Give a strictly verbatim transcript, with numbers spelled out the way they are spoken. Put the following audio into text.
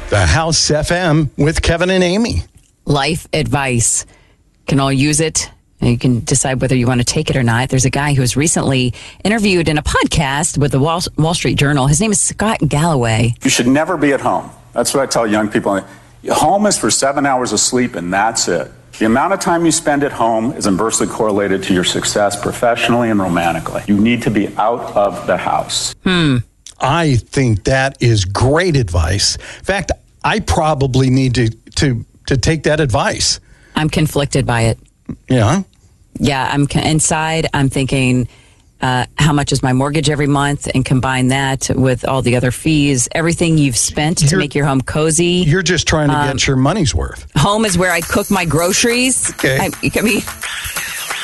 The House F M with Kevin and Amy. Life advice. Can all use it. And you can decide whether you want to take it or not. There's a guy who was recently interviewed in a podcast with the Wall, Wall Street Journal. His name is Scott Galloway. You should never be at home. That's what I tell young people. Home is for seven hours of sleep, and that's it. The amount of time you spend at home is inversely correlated to your success professionally and romantically. You need to be out of the house. Hmm. I think that is great advice. In fact, I probably need to, to, to take that advice. I'm conflicted by it. Yeah? Yeah, I'm inside. I'm thinking, uh, how much is my mortgage every month? And combine that with all the other fees, everything you've spent You're, to make your home cozy. You're just trying to um, get your money's worth. Home is where I cook my groceries. Okay. I, I mean,